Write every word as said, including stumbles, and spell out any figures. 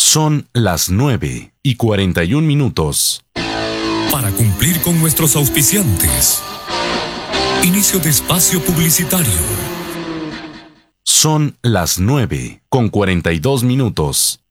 Son las nueve y cuarenta y un minutos. Para cumplir con nuestros auspiciantes. Inicio de espacio publicitario. Son las nueve con cuarenta y dos minutos.